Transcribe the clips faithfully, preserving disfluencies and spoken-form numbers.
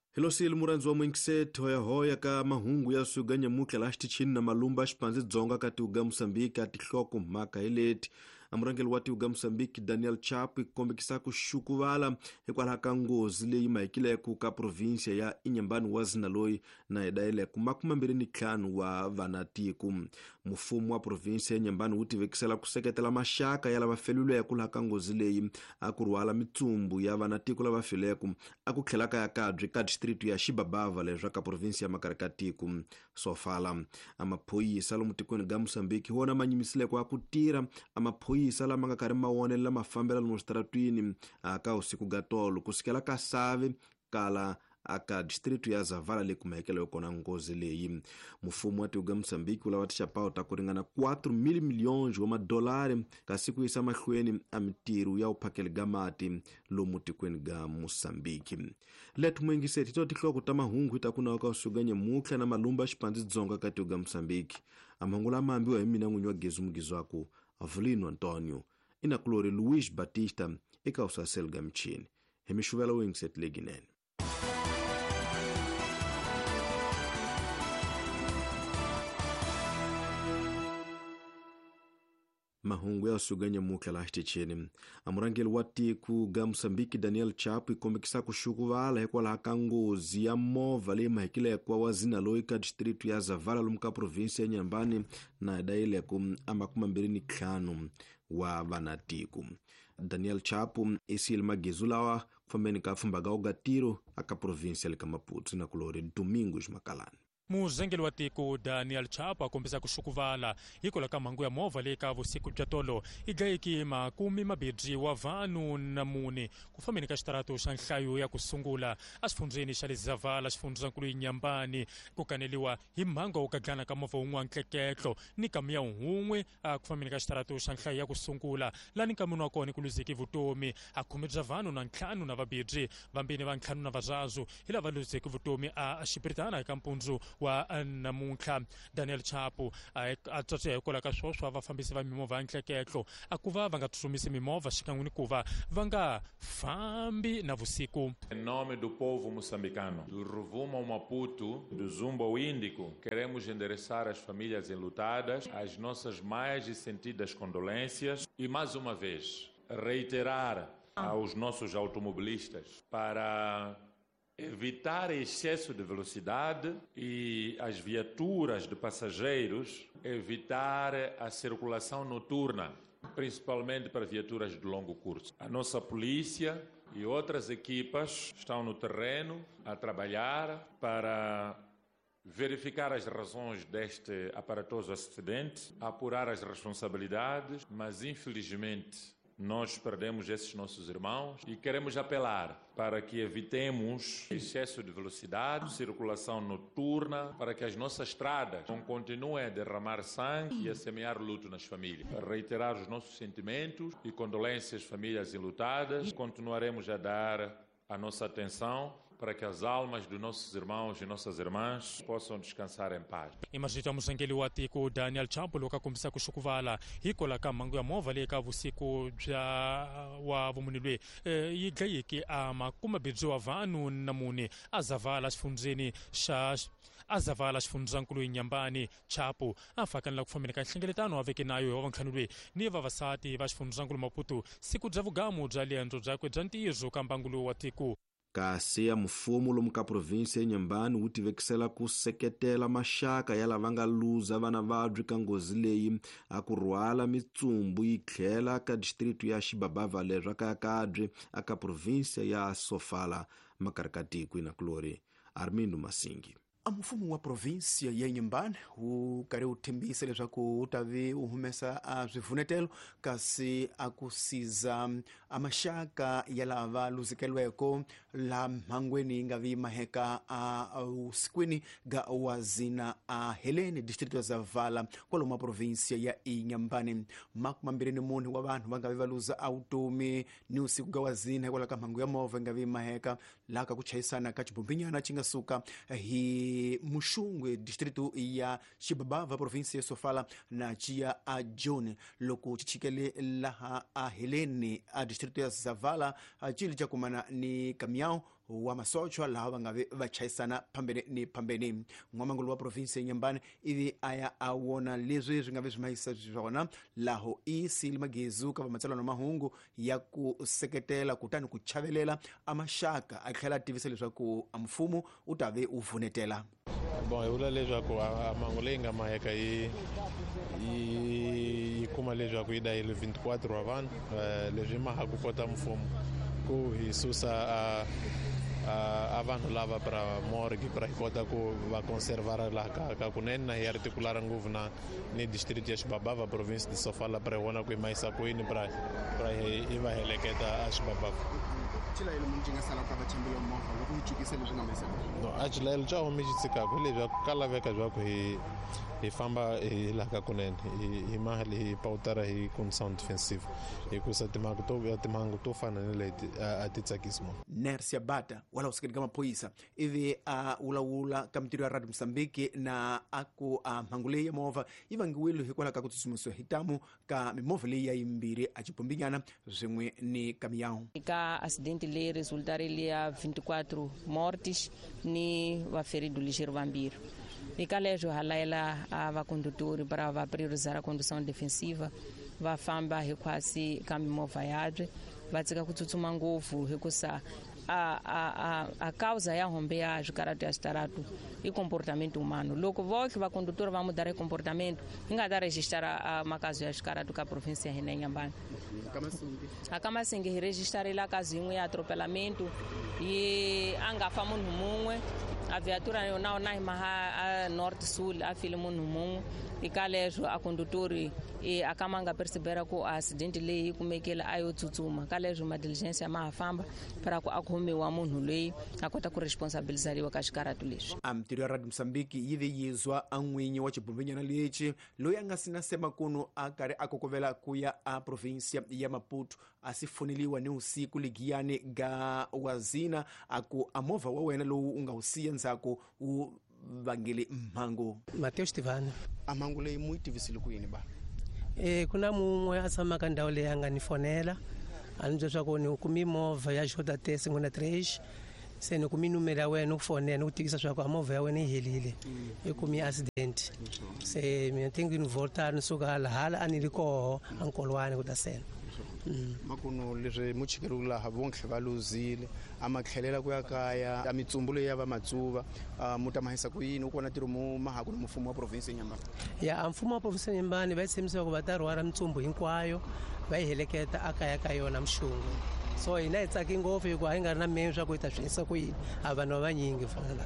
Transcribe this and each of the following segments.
Hilo sili muranzi wa mwingiset hoya hoya ka mahungu ya suganya mukla lashti chini na malumba shipanzi dzonga kati uga Msambiki ati hloko maka ileti. Amurangeli wati uga Msambiki Daniel Chapo ikombe kisaku shukuvala hekwala haka ngozi le ima ikile kuka provinsia ya Inyambani wazinaloi na edaile kumakuma mbirini klanu wa vanatiku. Mufumu wa provinsia ya Inyambani uti vekisela kuseketela mashaka ya la vafelule ya kula haka ngozi le akuruala mitumbu ya vanatiku la vafeleku akukhelaka ya kadri ka distritu ya Shibabava le raka provinsia ya Makarakatiku Sofala. Ama poi salumutikweni ga Msambiki huona manyimisile kwa kutira ama poi isala manga karima wone la mafambela lumostratuini aka usiku gatolo kusikela kasave kala aka distritu ya Zavala le kumekele kona ngozi leyi. Mufumu wati uga Msambiki ula watisha pao takuringana quatro mil milhões wa madolari kasiku isa mahlweni amitiru ya upakele gamati lomutikweni ga Msambiki. Letu mwengi seti toti kwa kutama hungu itakuna waka usuganya mukla na malumba shipanzi dzonga kati uga Msambiki. Amangula mambi wa emina ngunywa gezu mugizu wako Avelino Antonio ina Klore Luis Batista ika usaselga mchini. Hemishuvela wingset leginen. Mahungu ya usuganya mukla lashti chini. Amurangeli wati ku ga Msambiki Daniel Chapo ikombe kisaku shukuvala hekwala haka ngozi ya mova le mahekile kwa wazina loika distritu ya Zavala lumka provinsia ya Inyambani na edaile ku amakuma mbirini klanu wa vanatiku. Daniel Chapo isi ilma gezulawa kufambeni ka fumbaga ugatiro aka provinsia lika Maputo na Klore Domingos Makalani. Muzengeli wa tiko Daniel Chapo akombeza kushukuvala ikola kamangu ya mova leka vusiku jatolo igaiki makumi mabidri wa vanu na muni kufamini kashtaratu shanhlayu ya kusungula asfunzeni shali Zavala asfunza nkulu Inyambani kukaneliwa himango ukagana kamova ungwa nkeketlo ni kamia uhumwe kufamini kashtaratu shanhlayu ya kusungula lani kamunu wakoni kuluziki vutomi akumidza vanu na nklanu na vabidri vambini va nklanu na vazazu ila valuziki vutomi a shipiritana kampunzu wa namunkha. Daniel Chapo atsatse ekola ka swoswa vafambisi va mimova nkleketlo akuva vanga tusumisi mimova xikanguni kuva vanga fambi na vusiku. Em nome do povo moçambicano, do Ruvumo ao Maputo, do Zumbo ao Índico, queremos endereçar as famílias enlutadas as nossas mais sentidas condolências e mais uma vez reiterar aos nossos automobilistas para evitar excesso de velocidade e as viaturas de passageiros evitar a circulação noturna, principalmente para viaturas de longo curso. A nossa polícia e outras equipas estão no terreno a trabalhar para verificar as razões deste aparatoso acidente, apurar as responsabilidades, mas infelizmente nós perdemos esses nossos irmãos e queremos apelar para que evitemos excesso de velocidade, circulação noturna, para que as nossas estradas não continuem a derramar sangue e a semear luto nas famílias. Reiterar os nossos sentimentos e condolências às famílias enlutadas. Continuaremos a dar a nossa atenção para que as almas dos nossos irmãos e nossas irmãs possam descansar em paz. Imajita musengeli wa tiko Daniel Chapo loka kumisa kushukuvala hikola kamangu ya mova leka vusiku ja wa vumunilwe e, igayiki ama kumabidzi wa vanu namuni azavala sifunzeni sha azavala sifunza nkulu Inyambani. Chapo afakanila kufamina kanshengeletano aveke nayo yovankhanulwe niva vasati va sifunza nkulu Maputo siku dzavugamu dza lienzo dzakwe dza ntizo kambangulu wa tiko. Kasi ya mfumu lumuka provinsia ya Inyambani uti vekisela kuseketela mashaka ya lavanga luza vana vadri ka ngozi leyi akuruala mitsumbu ikhlela ka distritu ya Shibabava le raka ya kadri aka provinsia ya Sofala Makarakatiku ina Klore Armindo Masingi. Mfumu wa provinsia ya Inyambani ukare utembisa leswaku utavi uhumesa azivunetelo kasi akusiza amashaka ya lava luzikelweko la mhangweni ngavi maheka a usikwini ga wazina a Helene district ya Zavala kwa loma provinsia ya Inyambani. Makumambireni muni wa bantu bangavi valuza automi ni usiku ga wazina kwa laka mhangu ya mova ngavi maheka laka kuchaisana kachibumbinyana chingasuka hi Mushungwe distritu ya Shibabava provinsia ya Sofala na chia a John loko chichikele laha a Helene a distritu ya Zavala a chili chakumana ni kamiao wa masochwa laha va nga ve va chayisana phambeni ni phambeni. N'wamangulu wa provinsi ya Nyambane ivi aya awona leswi swi nga ve swi mahisa swona laho i sile magezu ka va matsalano mahungu ya ku seketela kutani ku chavelela amaxaka a tlhela a tivisa leswaku a mfumo u ta ve u vunetela. Bon, hi vula leswaku mahungu leyi nga maheka yi yi kuma leswaku yi dayile veintiquatro wa vanhu leswi mahaku kota mfumo ku hi susa a a vanhu lava para morgue para hi kota ku va conservara laha ka ka kunene na hi articulara ngopfu na ni district ya Xibabava province de Sofala para hi vona ku hi mahisa ku yini para para hi va heleketa a Xibabava. Chilayelo munhu nga sala ka vachambela movha loko hi chukisa leswi nga mahisa no a chilayelo cha home xi tsikaka leswaku ka laveka leswaku hi hi famba hi laha ka kunene hi mahali hi pawutara hi condition defensive hikusa timhangu to timhangu to fana ni leti a ti tsakisi munhu. Nersia Bata wala usikeni ka maphoyisa ivi a ulawula ka mintirho ya Radio Mozambique na aku a mhangu leyi ya movha yi vangiwile hikwalaho ka ku tsutsumisiwa hi tamu ka mimovha leyi ya yimbirhi a Chipumbinyana zwin'we ni ka Miyawu. Ka acidente leyi resultarile ya veintiquatro mortes ni vaferidos ligeiro vambiri. E ka leswo halayela a vacondutori para va priorizar a condução defensiva va famba hi kwasi ka mimovha yabye va tsika ku tsutsuma ngopfu hikusa a a a causa ya hombe ya xikarato ya xitarato i comportamento humano. Loko voxe va condutori va mudar comportamento hi nga ta registrar makazo ya xikarato ka province ya hina Nyambane. A ka Masingi hi registrarile kazo yin'we ya atropelamento yi a nga fa munhu mumwe a viatura yona na hi maha a north sul a file munhu mumwe ika leswo a condutori e akamanga persevera ku accident leyi kumekela ayo tsutsuma ka leswo ma diligence ma hafamba para ku akhomiwa munhu leyi a kota ku responsabilizariwa ka xikarato leswi. Amtirho ya Radio Mozambique yi ve yizwa an'winyi wa Chibumbinyana lexi loyi a nga sina sema kuno a karhi a kokovela ku ya a province ya Maputo a si foneliwa ni usiku ligiyani ga wazina aku amovha wa wena lowu u nga usiya ndzhaku u vangele mhangu. Mateo Stefano. A mhangu leyi mu tivisile ku yini ba? Eh kuna mun'we a tshama ka ndhawu leyi a nga ni fonela a ni byela swaku ni kumi movha ya J T S ngona trash se ni kumi numero ya wena u fonela u tikisa swaku a movha ya wena yi helile i kumi accident se mina tingi ni volta ni suka hala ani ri koho a Nkolwani ku ta sena. Makuno leswi muchikelo laha vonke va luzile a matlhelela ku ya kaya a mitsumbu leyi ya va matsuva mutamahisa ku yini u kona tiro mu mahaku ni mfumo wa province ya Nyambane. Ya a mfumo wa province ya Nyambane va tshemisa ku va ta rhwala mitsumbu hinkwayo va yi heleketa a kaya ka yona mxungu so hina hi tsaki ngopfu hikuva hi nga ri na mehe swa ku hi ta swi yisa ku yini a vanhu vanyingi fana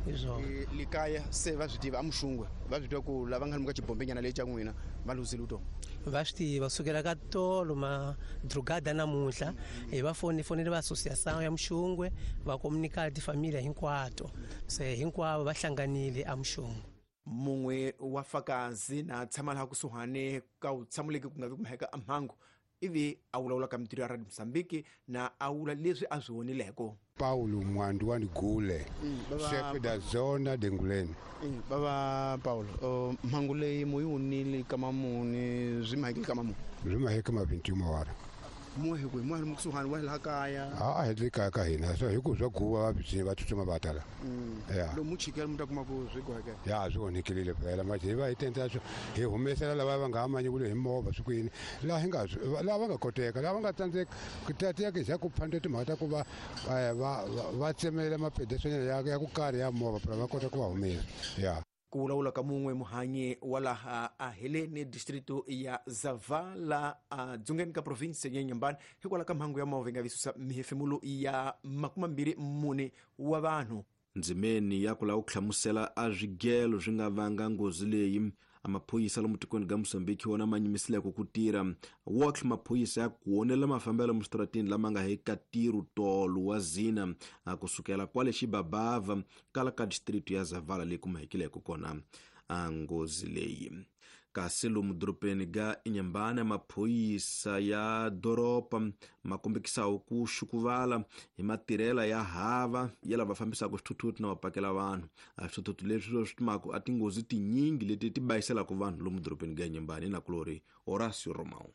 likaya se va swi tiva a muxungwe va swi tiva ku lava nga muka Chibumbinyana leyi cha n'wina va luzile uto va swi tiva kusukela ka tolo ma drugada namuntlha hi va foni fonele va associação ya muxungwe va komunika tifamilia hinkwato se hinkwavo va hlanganile a muxungwe. Mun'we wa fakazi na tshama laha kusuhane ka u tshamuleki ku nga vi kumeka a mhangu ivi a wulawula ka mintirho ya Radio Mozambique na a wula leswi a swi vonileko. Paulo Mwandu wa Nigule, chef da zona de Nguleni. Baba Paulo, mhangu leyi mu yi wunile kama muni zwi mahekile kama muni? Zwi maheke ma veinti'un mawara. Mu hekwe mu mu kusuhani wa laha kaya. A a hedle kaya ka hina so hi ku swa guwa byi va tsutsuma va tala. Ya. Lo mu chikela mu ta kuma ku swi goheke. Ya swi onekile phela manje va itenta swo hi humesela lava va nga amanyi kule hi movha swikwini laha hi nga lava nga koteka lava nga tsandzeka ku tateka hi ku phanda timhaka ta ku va va va tsemela mapedesonyana ya ya ku karhi ya movha para va kota ku va humesa ya. Ku wulawula ka mun'we muhanyi wa laha a Helene distrito ya Zavala a dzongeni ka province ya Nyambane hikwalaho ka mhangu ya movha nga visusa mihefemulo ya makumambiri mune wa vanhu. Ndzimeni ya kula ku hlamusela a swigelo swi nga vanga ngozi leyi amaphoyisa lomu tikweni ga Mozambique wona manyimisile ku tira wotlhe maphoyisa ya kuonela mafambelo mustratini lama nga heka tiro tolo wa zina kusukela kwale Xibabava kala ka district ya Zavala leyi ku mahekileko kona a ngozi leyi. Kasi lomu dropeni ga Nyambane maphoyisa ya doropa makombekisa ku xukuvala hi matirhela ya hava ya lava fambisaka swithuthuthu na vapakela vanhu a swithuthuthu leswi swi timaka a tinghozi tinyingi leti ti bayisela ku vanhu lomu dropeni ga Nyambane na kulori Horacio Romão.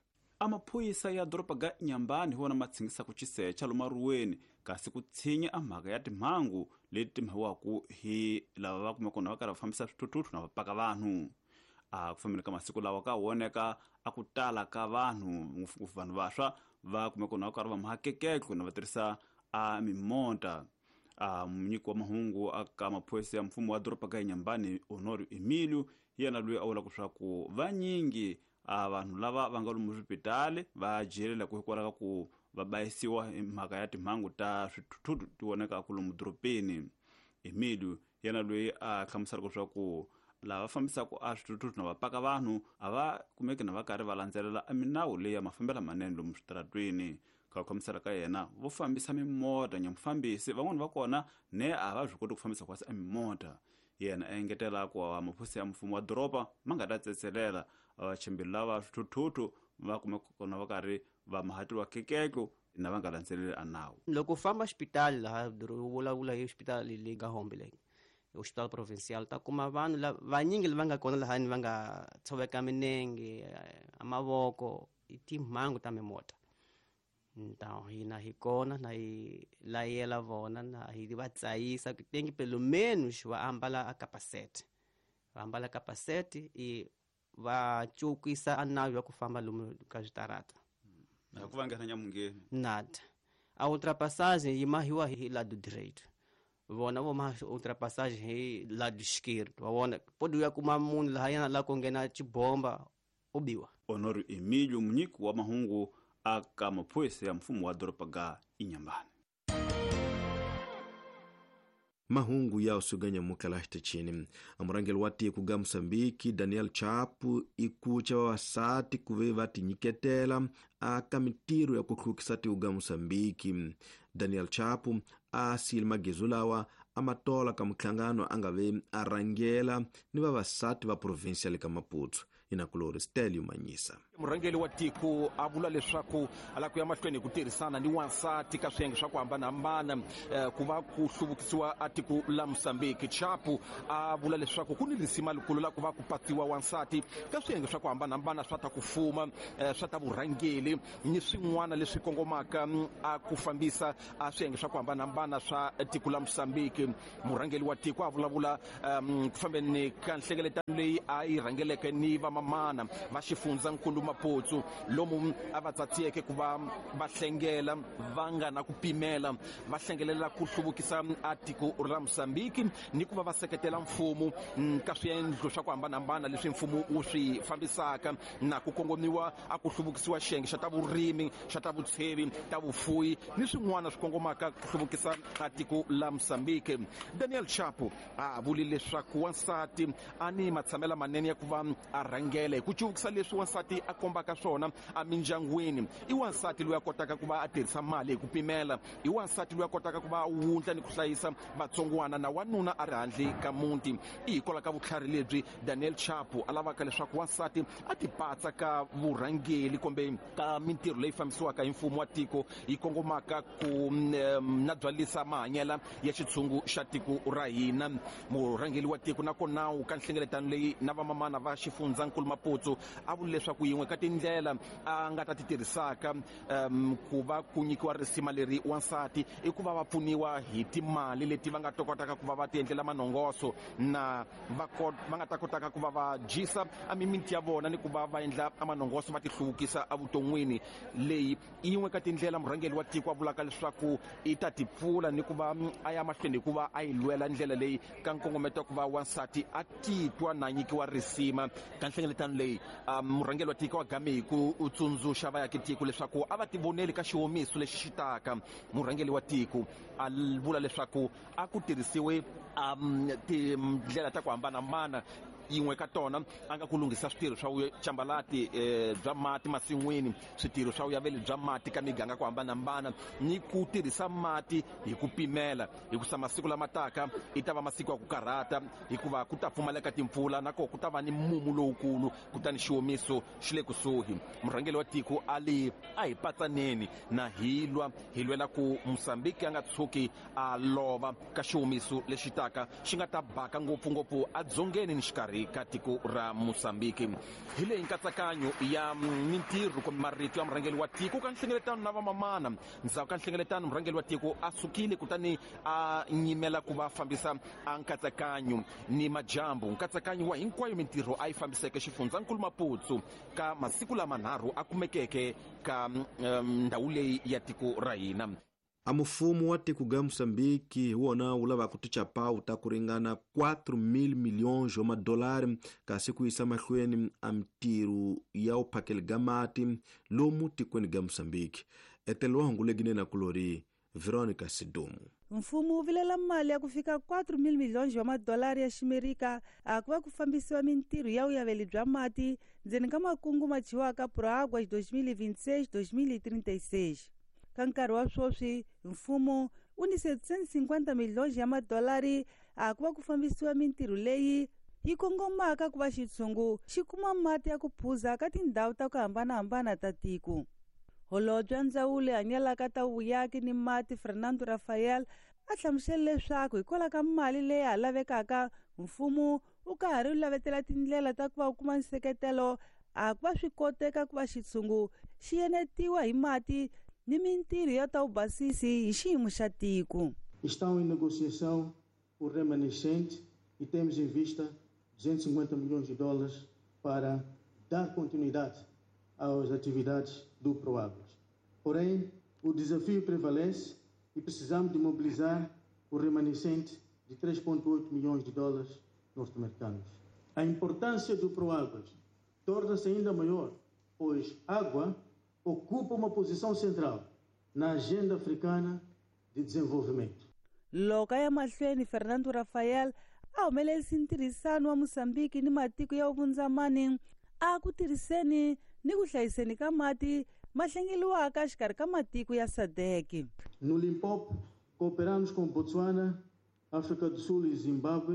amaphoyisa ya doroba ga Nyambani hi wona ma tshingisa ku chisecha lomu maruweni kasi ku tshinya amhaka ya timhangu leti timhawaku hi lava va kumeka va karhi va fambisa swithuthuthu na va paka vanhu. A ku fambeni ka masiku lawa ka woneka a ku tala ka vanhu ngopfungopfu vanhu vaswa va kumeka va karhi va mahakekeke na va tirhisa a mimota. A munyiki wa mahungu aka maphoyisa ya mfumo wa doroba ga Nyambani Honorio Emilio yena loyi a vula ku swa ku vanyingi a vanhu lava va nga lomu swipitali va jelela ku hikwalaho ku va bayisiwa hi mhaka ya timhangu ta swithuthuthu ti voneka ku lomu dorobeni. Emilio yena loyi a hlamusela ku swa ku lava fambisaka a swithuthuthu na va paka vanhu a va kumeki na va karhi va landzelela a minawu leyi ya mafambela manene lomu switaratweni. Ka khomisara ka yena vo fambisa mimota nyamufambisi van'wana va kona ne a va swi koti ku fambisa kwasi a mimota. Yena a engetela ku maphoyisa ya mfumo wa doroba ma nga ta tsetselela vachembeli lava swithuthuthu va kumeka kona va karhi va mahatiwa kekeko na va nga landzeleli a nawu. Loko famba xipitali laha vulavula hi xipitali leyi nga Hombeleng hospital provincial ta kuma vanhu vanyingi lava nga kona lahani va nga tshoveka minenge amavoko hi timhangu ta mimota. Nta hina hi kona na hi layela vona na hi va tsayisa ku tengi pelo menos va ambala a capacete va ambala capacete i va chukisa anawu ya ku famba lomu ka switarata. Na ku vangela nyamungeni nada a ultrapassagem yi mahiwa hi lado direito vona vo ma ultrapassagem hi lado esquerdo va vona pode ya kuma munhu laha yana la ku nghena chibomba ubiwa. Honorio Emilio munyiki wa mahungu aka maphoyisa ya mfumo wa doroba ga Nyambani. Mahungu ya usuganya mukala chini amurangeli wa tiko ga Mosambiki Daniel Chapo ikucha vavasati kuve vatinyiketela aka mitiro ya kuhlukisa tiko ga Mosambiki. Daniel Chapo asili magezu lawa amatola ka mutlangano angave arangela ni vavasati va provincia le ka Maputo. Ina Colori Stelio Manyisa. Murangeli wa tiko a vula leswaku ala ku ya mahlweni ku tirhisana ni wansati ka swiyenge swa ku hambanahambana ku va ku hluvukisiwa a tiko la Mosambiki. Chapo a vula leswaku ku ni risima likulu la ku va ku patsiwa wansati ka swiyenge swa ku hambanahambana swa ta ku fuma swa ta vurhangeli ni swin'wana leswi kongomaka a ku fambisa a swiyenge swa ku hambanahambana swa tiko la Mosambiki. Murangeli wa tiko a vulavula ku fambeni ka nhlengeletano leyi a yi rhangeleke ni va mana va xifundzakulu Maputo lomu a va tsatsiyeke ku va va hlengela va nga na ku pimela va hlengelela ku hluvukisa a tiko ra Mosambiki ni ku va va seketela mfumo ka swiendlo swa ku hambanahambana leswi mfumo wu swi fambisaka na ku kongomiwa a ku hluvukisiwa xiyenge xa ta vurimi xa ta vutshevi ta vufuwi ni swin'wana swi kongomaka ku hluvukisa a tiko la Mosambiki. Daniel Chapo a vuli leswaku wansati a ni matshamela manene ya ku va a rhangela hi ku chuvukisa leswi wansati a kombaka swona a mindyangwini. I wansati loyi a kotaka ku va a tirhisa mali hi ku pimela. I wansati loyi a kotaka ku va wundla ni ku hlayisa vatsongwana na wanuna a ri handle ka muti. I hikola ka vutlhari lebyi Daniel Chapo a lavaka leswaku wansati a tipatsa ka vurhangeli kumbe ka mintirho leyi fambisiwaka hi mfumo wa tiko yi kongomaka ku nabyalisa mahanyela ya xitshungu xa tiko ra hina. Murhangeli wa tiko na konawu ka nhlengeletano leyi na vamamana va xifundzakulu Maputo a vula leswaku yin'we ka tindlela a nga ta ti tirhisaka ku va ku nyikiwa risima leri wansati i ku va va pfuniwa hi timali leti va nga tokotaka ku va va ti endlela manongoso na va va nga ta kotaka ku va va jisa a mimiti ya vona ni ku va va endla amanongoso va ti hluvukisa evuton'wini. Leyi yin'we ka tindlela murhangeli wa tiko a vulaka leswaku i ta ti pfula ni ku va a ya mahlweni hi ku va a yi lwela ndlela leyi ka nkongometo ku va wansati a titwa na nyikiwa risima ka nhlengeletano leyi. Murhangeli wa tiko wa game hi ku tsundzuxa vaakitiko leswaku a va ti voneli ka xihomiso lexi xi taka. Murhangeli wa tiko a vula leswaku a ku tirhisiwe tindlela ta ku hambanahambana. Yin'we ka tona a nga ku lunghisa switirho swa chambalati bya mati masin'wini, switirho swa uyaveli bya mati ka miganga ku hambanahambana ni ku tirhisa mati hi ku pimela hikusa masiku lama taka i ta va masiku ya ku karhata hikuva ku ta pfumaleka timpfula nako ku ta va ni mumu lowukulu kutani xihomiso xi le kusuhi. Murhangeli wa tiko ali a hi patsaneni na hilwa hi lwela ku Mosambiki a nga tshuki a lova ka xihomiso lexi taka xi nga ta baka ngopfungopfu adzongeni ni xikarhi exiari ka tiko ra Moçambique. Hi leyi nkatsakanyo ya mintirho kumbe marito ya murhangeri wa tiko ka nhlengeletano na vamamana. Ndzhaku ka nhlengeletano murhangeri wa tiko a sukile kutani a nyimela ku va fambisa a nkatsakanyo ni majambu. Nkatsakanyo wa hinkwayo mintirho a yi fambiseke xifundzankulu Maputo ka masiku lama nharhu a kumekeke ka um, ndhawu leyi ya tiko ra hina. A mufumo wa tiko ga Moçambique wona wu lava ku tichapa ta ku ringana quatro mil milhões wa madolari kasi ku yisa mahlweni a mintirho ya uphakele ga mati lomu tikweni ga Moçambique. Etelo wangu legine na kulori Veronica Sidumu. Mfumo wu vilela mali ya kufika quatro mil milhões wa madolari ya ximerika a ku va ku fambisiwa mintirho ya uyaveli bya mati ndzeni ka makungu ma chiwaka Proáguas dois mil e vinte e seis dois mil e trinta e seis. Ka nkarhi wa swoswi mfumo u ni setecentos e cinquenta milhões ya madolari a ku va ku fambisiwa mintirho leyi yi kongomaka ku va xitshungu xi kuma mati ya ku phuza ka tindhawu ta ku hambanahambana ta tiko. Holobye wa ndzawulo hanyelaka ta vuyaki ni mati Fernando Rafael a hlamusele leswaku hikwalaho ka mali leyi ha lavekaka mfumo u karhi u lavetela tindlela ta ku va u kuma nseketelo a ku va swi koteka ku va xitshungu xi enetiwa hi mati ni mintirho ya ta ubasisi hi xiyimo xa tiko. Estão em negociação o remanescente e temos em vista duzentos e cinquenta milhões de dólares para dar continuidade às atividades do Proáguas. Porém, o desafio prevalece e precisamos de mobilizar o remanescente de três vírgula oito milhões de dólares norte-americanos. A importância do Proáguas torna-se ainda maior, pois água ocupa uma posição central na agenda africana de desenvolvimento. Loko ya mahlweni Fernando Rafael a humelerisa ntirhisano wa Moçambique ni matiko ya vundzamani a ku tirhiseni ni ku hlayiseni ka mati ma hlengeliwaka xikarhi ka matiko ya S A D C. No Limpopo, cooperamos com Botswana, África do Sul e Zimbábue.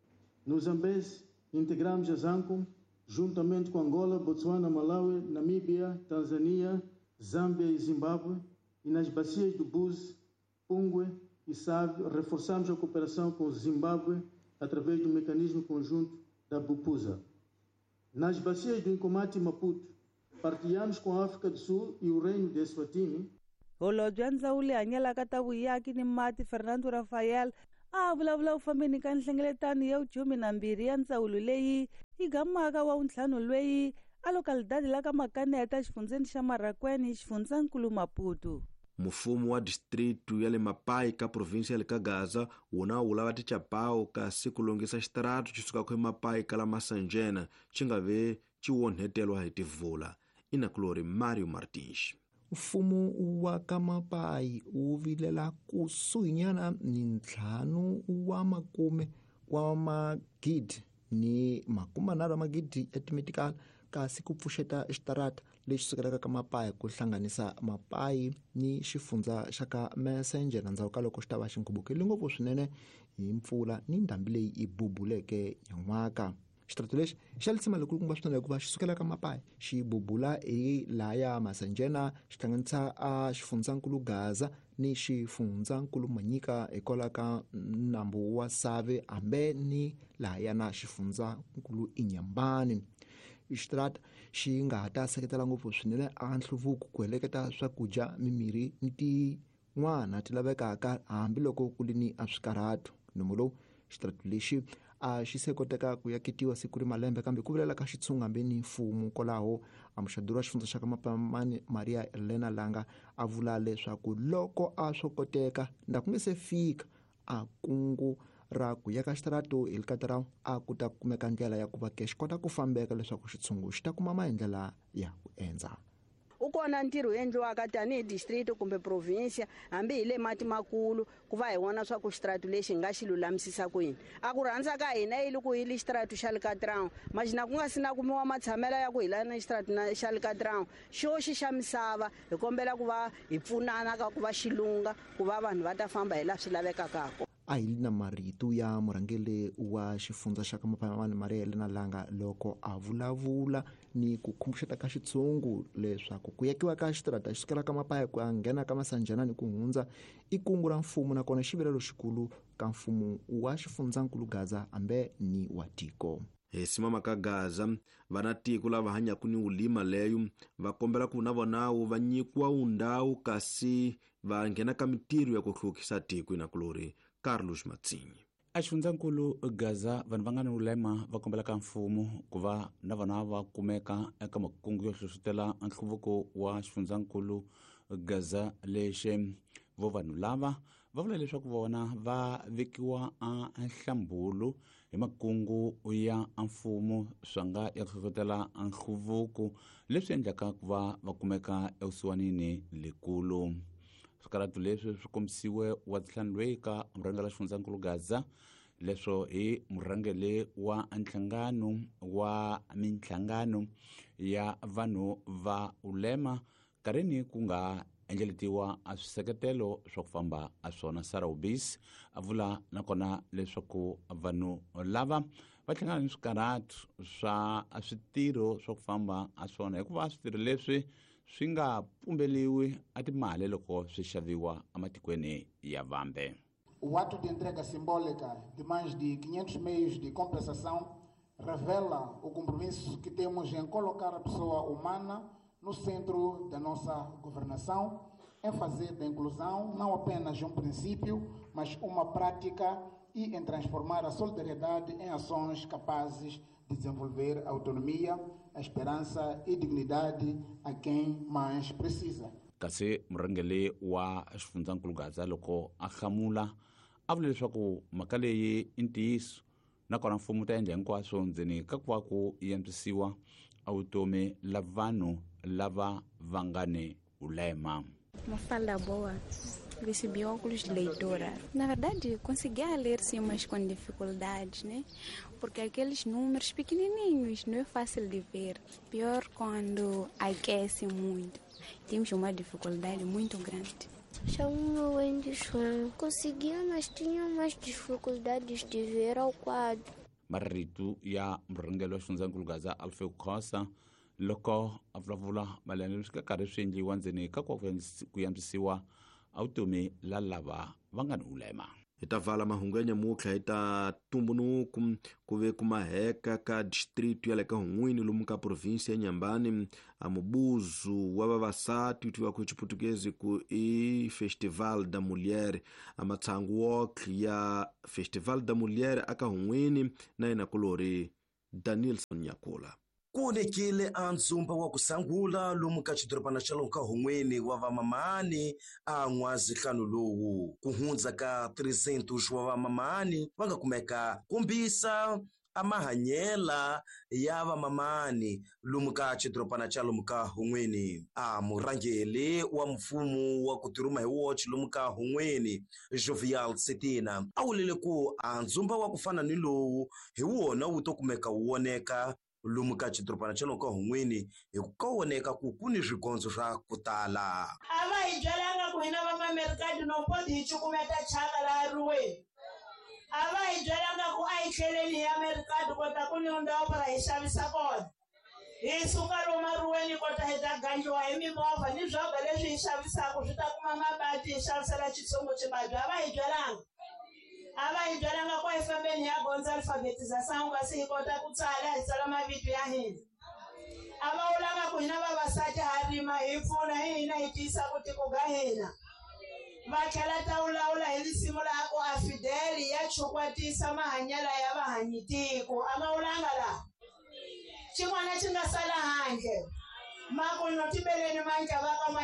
No Zambeze, integramos a ZANCOM, juntamente com Angola, Botswana, Malawi, Namíbia, Tanzânia, Zâmbia e Zimbábue. E nas bacias do Buzi, Pungwe e Save, reforçamos a cooperação com Zimbábue através do mecanismo conjunto da Bupusa. Nas bacias do Nkomati e Maputo, partilhamos com a África do Sul e o Reino de Eswatini. Holobye wa ndzawulo hanyelaka ta vuyaki ni mati Fernando Rafael a vulavula ku fambeni ka nhlengeletano ya ujumi na mbirhi ya ndzawulo leyi yi gamaka wa untlhanu lweyi a lokalidade la ka Makaneta xifundzeni xa Marakwene xifundzankulu Maputo. Mufumo wa distrito ya le Mapai ka província ya le Cagaza wona wu lava tichapau kasi ku longisa xitaratu xi suka ku Mapai ka la Masanjena xi nga ve xi onhetelwa hi tivula. Ina kulori Mario Martins. Mfumo wa ka Mapai wu vilela kusuhinyana ni ntlhanu wa makume wa magidi ni makumanharhu wa magidi ya timetikala kasi ku pfuxeta xitarata lexi sukelaka ka Mapai ku hlanganisa Mapai ni xifundza xa ka Messenger ndzhaku ka loko xi ta va xi khubukile ngopfu swinene hi mpfula ni ndhambi leyi yi bubuleke nyan'waka. Xitarata lexi xa litsima lekulukumba swinene hikuva xi sukela ka Mapai xi bubula hi laya Masanjena xi hlanganisa a xifundzankulu Gaza ni xifundzankulu Manyika hikwalaho ka nambu wa Save hambe ni laya na xifundzankulu Inyambani. Xitarata xi nga ha ta seketela ngopfu swinene a nhluvuko ku heleketa swakudya mimirhi ni tin'wana ti lavekaka hambiloko ku ri ni a swikarhato. Nomo lowu xitarata lexi a xi se koteka ku yaketiwa siku ri malembe kambe ku vilela ka xitshunga hambe ni mfumo kwalaho a muxaduri wa xifundza xa ka Mapamani Maria Elena Langa a vula leswaku loko a swo koteka nda ku nge se fika a kungu ra ku yaka xitarato hi likatara a ku ta kumeka ndlela ya ku va ke xi kota ku fambeka leswaku xitshungu xi ta kuma maendlela ya ku endla. U kona ntirho endliwaka tanihi district kumbe provincia hambi hi le mati makulu ku va hi vona swa ku xitaratu lexi hi nga xi lulamisisa ku yini. A ku rhandza ka hina yi li ku hi li xitaratu xa Likatrão maxina ku nga si na kumiwa matshamelo ya ku hi lana xitaratu xa Likatrão xo xi xa misava hi kombela ku va hi pfunana ka ku va xilunga ku va vanhu va ta famba hi laha swi lavekaka. A hi na marito ya murhangeli wa xifundza xa ka Mapamani Maria Elena Langa loko a vulavula ni ku khumbuxeta ka xitshungu leswaku ku yakiwa ka xitarata xi sukela ka Mapai ku nghena ka Masanjena ni ku hundza i kungu ra mfumo nakona xivilelo xikulu ka mfumo wa xifundzankulu Gaza hambe ni wa tiko. hesimama ka Gaza vanatiko lava hanyaku ni ulima leyo va kombela ku na vonawo va nyikiwa undhawu kasi va nghena ka mintirho ya ku hluvukisa tiko inakulori Carlos Matsinyi. Exifundzankulu Gaza vanhu va nga ni ulema va kombela ka mfumo ku va na vana va kumeka eka makungu yo hlohlotela nhluvuko wa xifundzankulu Gaza lexi vo vanhu lava va vula leswaku vona va vekiwa a nhlambulo hi makungu ya mfumo swanga ya hlohlotela nhluvuko leswi endlaka ku va va kumeka ekusuwanini lekulu. Swikaratu leswi swi kombisiwe wa ntlhantlho ka murhangela xifundzankulu Gaza leswo hi murhangeli wa nhlangano wa minhlangano ya vanhu va ulema kareni ku nga endleletiwa a swiseketelo swa ku famba a swona. Sarah Ubis a vula nakona leswaku vanhu lava va hlangana ni swikaratu swa switirho swa ku famba a swona hikuva switirho leswi swi nga pumbeliwi a timali loko swi xaviwa ematikweni ya vambe. O ato de entrega simbólica de mais de quinhentos meios de compensação revela o compromisso que temos em colocar a pessoa humana no centro da nossa governação, em fazer da inclusão não apenas um princípio, mas uma prática e em transformar a solidariedade em ações capazes de desenvolver a autonomia, a esperança e dignidade a quem mais precisa. Kasi murhangeli wa xifundzankulu Gaza loko a hlamula a vula leswaku mhaka leyi i ntiyiso nakona mfumo ta endla hinkwaswo ndzeni ka ku va ku yantswisiwa a vutomi la vanhu lava va nga ni ulema. Uma fala boa, recebi óculos de leitora. Na verdade, conseguia ler sim, mas com dificuldades, né? Porque aqueles números pequenininhos não é fácil de ver. Pior quando aquece muito. Temos uma dificuldade muito grande. Chamo-me Wendy Swan. Conseguia, mas tinha mais dificuldades de ver ao quadro. Marito ya murhangeli wa xifundzankulu Gaza Alfeu Khosa loko a vulavula malembe swi ka karhi swi endliwa ndzeni ka ku yantswisiwa a vutomi la lava va nga ni ulema. Hi ta vala mahungu ya nyamutlha hi ta tumbuluku ku ve ku maheka ka distrito ya le ka Hungwini lomu ka provinsi ya Nyambani a mubuzu wa vavasati utiwa ku Chiputukezi ku i Festival da Mulher a matsangu wokli ya Festival da Mulher aka Hungwini na inakulori Danielson Nyakula. Kunekile a ndzumba wa ku sangula lomu ka xidorobana xa lonka Hungwini wa vamamani a n'wazi nhlanu lowu ku hundza ka trezentos wa vamamani va nga kumeka kombisa a mahanyela ya vamamani lomu ka xidorobana xa lomu ka Hungwini. A murhangeli wa mfumo wa ku tirhuma hi wochi lomu ka Hungwini Jovial Setina a vulele ku a ndzumba wa ku fana ni lowu hi wona wu to kumeka wu woneka lomu ka xidorobana xa lonka Hungwini hi ku kawoneka ku ku ni swigondzo swa ku tala. A va hi byelanga ku hina vamamerikadi nompodi hi cukumeta chaka laha ruweni. A va hi byelanga ku a hi tlheleni hi amerikadi kota ku ni ndhawu para hi xavisa kona. Hi suka lomu ruweni kota hi ta ganjiwa hi mimovha ni byabwa leswi hi xavisaka swi ta kuma mabati hi xavisela xitsongo xibadwa. A va hi byelanga a va hi byelanga ku hi fambeni hi ya gondza alfabetização kasi hi kota ku tsala hi tsala mavito ya hina. A va vulanga ku hina vavasati ha rima hi pfuna hi hina hi tiyisa ku tiko ga hina. Va tlhela ta vulavula hi risimu laha ku a Fideli ya chukwatisa mahanyela ya vahanyitiko. A ma vulanga laha xin'wana xi nga sala handle makuno tibeleni manja va ka